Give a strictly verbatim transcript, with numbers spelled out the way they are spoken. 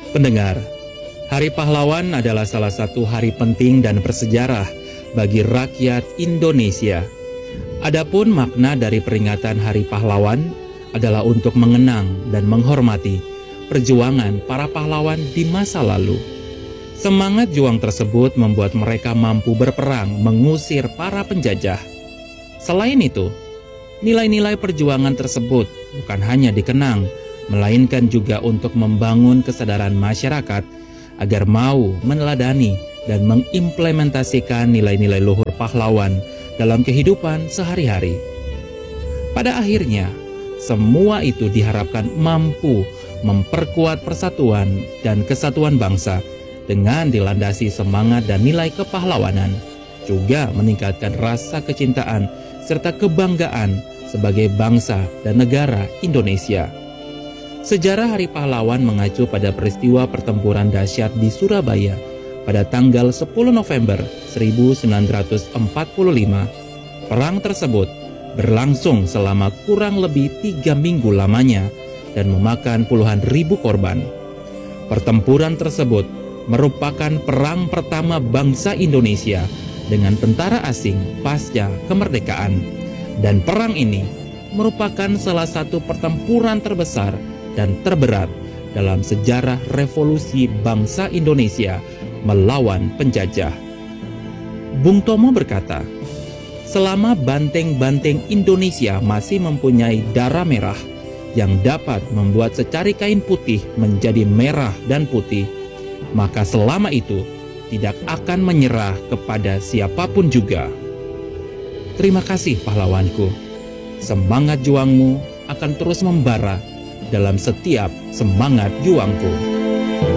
Pendengar, Hari Pahlawan adalah salah satu hari penting dan bersejarah bagi rakyat Indonesia. Adapun makna dari peringatan Hari Pahlawan adalah untuk mengenang dan menghormati perjuangan para pahlawan di masa lalu. Semangat juang tersebut membuat mereka mampu berperang mengusir para penjajah. Selain itu, nilai-nilai perjuangan tersebut bukan hanya dikenang, melainkan juga untuk membangun kesadaran masyarakat agar mau meneladani dan mengimplementasikan nilai-nilai luhur pahlawan dalam kehidupan sehari-hari. Pada akhirnya, semua itu diharapkan mampu memperkuat persatuan dan kesatuan bangsa dengan dilandasi semangat dan nilai kepahlawanan, juga meningkatkan rasa kecintaan serta kebanggaan sebagai bangsa dan negara Indonesia. Sejarah Hari Pahlawan mengacu pada peristiwa pertempuran dahsyat di Surabaya pada tanggal sepuluh November seribu sembilan ratus empat puluh lima. Perang tersebut berlangsung selama kurang lebih tiga minggu lamanya dan memakan puluhan ribu korban. Pertempuran tersebut merupakan perang pertama bangsa Indonesia dengan tentara asing pasca kemerdekaan, dan perang ini merupakan salah satu pertempuran terbesar dan terberat dalam sejarah revolusi bangsa Indonesia melawan penjajah. Bung Tomo berkata, selama banteng-banteng Indonesia masih mempunyai darah merah yang dapat membuat secari kain putih menjadi merah dan putih, maka selama itu tidak akan menyerah kepada siapapun juga. Terima kasih pahlawanku. Semangat juangmu akan terus membara dalam setiap semangat juangku.